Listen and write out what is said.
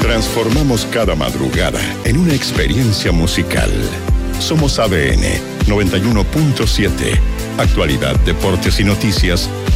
Transformamos cada madrugada en una experiencia musical. Somos ADN 91.7. Actualidad, deportes y noticias